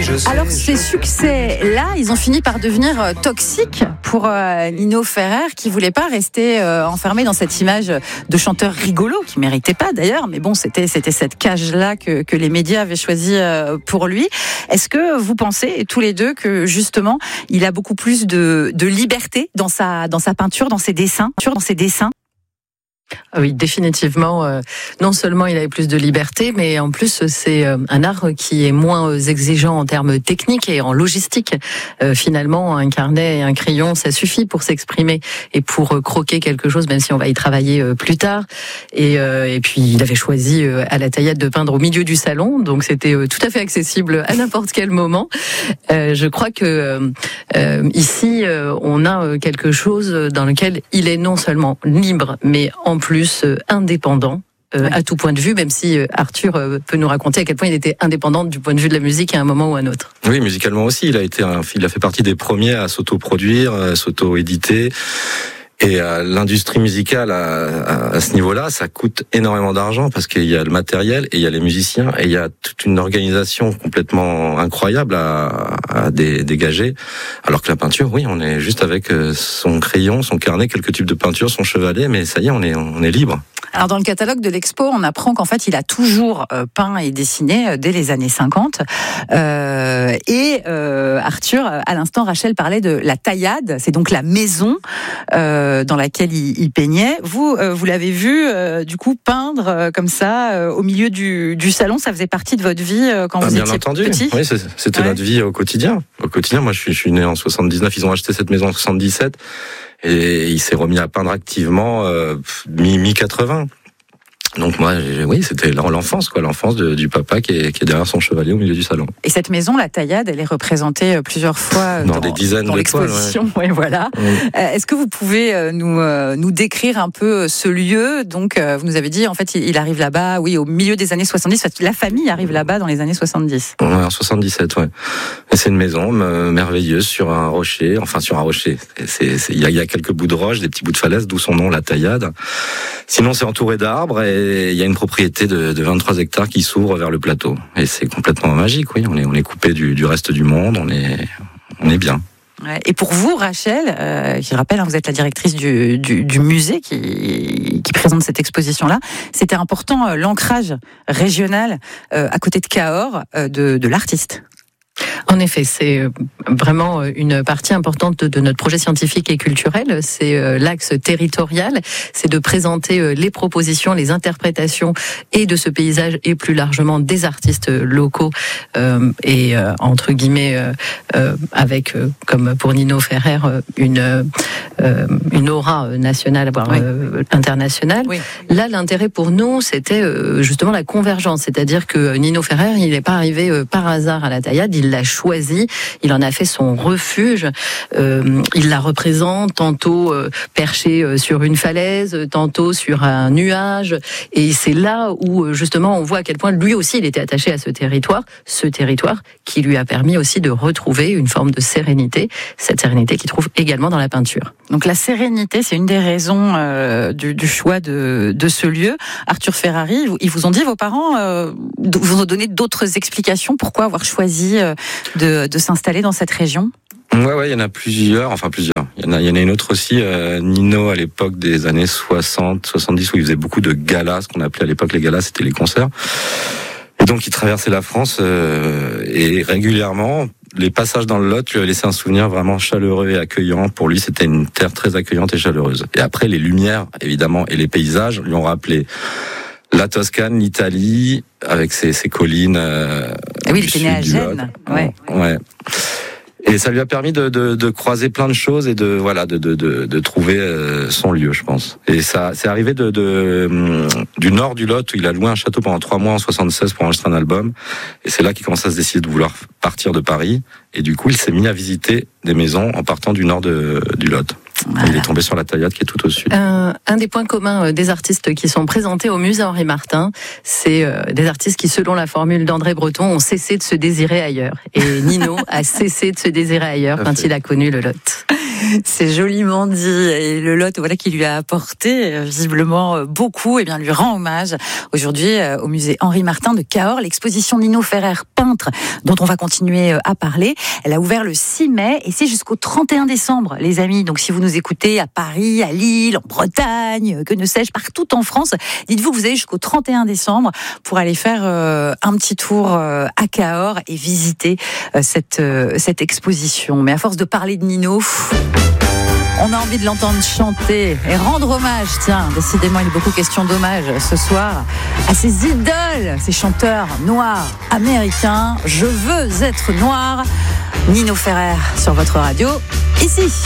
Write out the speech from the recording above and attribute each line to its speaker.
Speaker 1: Alors ces succès-là, ils ont fini par devenir toxiques pour Nino Ferrer, qui voulait pas rester enfermé dans cette image de chanteur rigolo, qui méritait pas d'ailleurs, mais bon, c'était cette cage-là que les médias avaient choisi pour lui. Est-ce que vous pensez tous les deux que justement, il a beaucoup plus de liberté dans sa peinture, dans ses dessins?
Speaker 2: Oui, définitivement. Non seulement il avait plus de liberté, mais en plus c'est un art qui est moins exigeant en termes techniques et en logistique. Finalement, un carnet et un crayon, ça suffit pour s'exprimer et pour croquer quelque chose, même si on va y travailler plus tard. Et puis il avait choisi à la taillade de peindre au milieu du salon, donc c'était tout à fait accessible à n'importe quel moment. Je crois que ici, on a quelque chose dans lequel il est non seulement libre, mais en plus indépendant à tout point de vue, même si Arthur peut nous raconter à quel point il était indépendant du point de vue de la musique à un moment ou à un autre.
Speaker 3: Oui, musicalement aussi, il a fait partie des premiers à s'auto-produire, à s'auto-éditer. Et l'industrie musicale à ce niveau-là, ça coûte énormément d'argent parce qu'il y a le matériel et il y a les musiciens et il y a toute une organisation complètement incroyable à dégager. Alors que la peinture, oui, on est juste avec son crayon, son carnet, quelques tubes de peinture, son chevalet, mais ça y est, on est libre.
Speaker 1: Alors dans le catalogue de l'expo, on apprend qu'en fait, il a toujours peint et dessiné dès les années 50. Arthur, à l'instant, Rachel parlait de la taillade, c'est donc la maison dans laquelle il peignait. Vous l'avez vu du coup peindre comme ça au milieu du salon. Ça faisait partie de votre vie quand vous étiez petit.
Speaker 3: Oui, c'était notre vie au quotidien. Moi, je suis né en 79. Ils ont acheté cette maison en 77. Et il s'est remis à peindre activement mi-80. Donc moi, oui, c'était l'enfance du papa qui est derrière son chevalet au milieu du salon.
Speaker 1: Et cette maison, la taillade, elle est représentée plusieurs fois
Speaker 3: dans des dizaines
Speaker 1: dans l'exposition.
Speaker 3: Ouais.
Speaker 1: Ouais, voilà. Oui. Est-ce que vous pouvez nous décrire un peu ce lieu? Donc, vous nous avez dit, en fait, il arrive là-bas, oui, au milieu des années 70. La famille arrive là-bas dans les années 70.
Speaker 3: Ouais, en 77, ouais. Et c'est une maison merveilleuse sur un rocher. Enfin, sur un rocher. Il y a quelques bouts de roche, des petits bouts de falaise, d'où son nom, la taillade. Sinon, c'est entouré d'arbres et il y a une propriété de 23 hectares qui s'ouvre vers le plateau. Et c'est complètement magique, oui. On est coupé du reste du monde, on est bien.
Speaker 1: Et pour vous, Rachel, je rappelle, vous êtes la directrice du musée qui présente cette exposition-là, c'était important l'ancrage régional à côté de Cahors de l'artiste.
Speaker 2: En effet, c'est vraiment une partie importante de notre projet scientifique et culturel. C'est l'axe territorial, c'est de présenter les propositions, les interprétations et de ce paysage et plus largement des artistes locaux et entre guillemets avec comme pour Nino Ferrer une aura nationale voire internationale. Oui. Là, l'intérêt pour nous, c'était justement la convergence, c'est-à-dire que Nino Ferrer, il n'est pas arrivé par hasard à la taillade, il l'a choisi, il en a fait son refuge, il la représente tantôt perché sur une falaise, tantôt sur un nuage, et c'est là où justement on voit à quel point lui aussi il était attaché à ce territoire qui lui a permis aussi de retrouver une forme de sérénité, cette sérénité qu'il trouve également dans la peinture.
Speaker 1: Donc la sérénité, c'est une des raisons du choix de ce lieu. Arthur Ferrari, ils vous ont dit, vos parents vous ont donné d'autres explications pourquoi avoir choisi de s'installer dans cette région?
Speaker 3: Ouais, il y en a plusieurs. Il y en a une autre aussi, Nino, à l'époque des années 60, 70, où il faisait beaucoup de galas, ce qu'on appelait à l'époque les galas, c'était les concerts. Et donc il traversait la France et régulièrement, les passages dans le Lot lui avaient laissé un souvenir vraiment chaleureux et accueillant. Pour lui, c'était une terre très accueillante et chaleureuse. Et après, les lumières, évidemment, et les paysages lui ont rappelé la Toscane, l'Italie, avec ses collines.
Speaker 1: Oui, il était né à Gênes.
Speaker 3: Ouais. Et ça lui a permis de croiser plein de choses et de trouver son lieu, je pense. Et ça, c'est arrivé du nord du Lot, où il a loué un château pendant 3 mois en 76 pour enregistrer un album. Et c'est là qu'il commence à se décider de vouloir partir de Paris. Et du coup, il s'est mis à visiter des maisons en partant du nord du Lot. Voilà. Il est tombé sur la taillade qui est tout au sud.
Speaker 2: Un des points communs des artistes qui sont présentés au musée Henri Martin, c'est des artistes qui, selon la formule d'André Breton, ont cessé de se désirer ailleurs. Et Nino a cessé de se désirer ailleurs quand il a connu le Lot.
Speaker 1: C'est joliment dit. Et le lot, voilà, qui lui a apporté visiblement beaucoup, et bien lui rend hommage aujourd'hui au musée Henri Martin de Cahors. L'exposition Nino Ferrer, peintre, dont on va continuer à parler, elle a ouvert le 6 mai et c'est jusqu'au 31 décembre, les amis. Donc si vous nous écoutez à Paris, à Lille, en Bretagne, que ne sais-je, partout en France, dites-vous que vous avez jusqu'au 31 décembre pour aller faire un petit tour à Cahors et visiter cette exposition. Mais à force de parler de Nino, on a envie de l'entendre chanter et rendre hommage. Tiens, décidément, il est beaucoup question d'hommage ce soir à ces idoles, ces chanteurs noirs américains. Je veux être noir. Nino Ferrer sur votre radio, ici.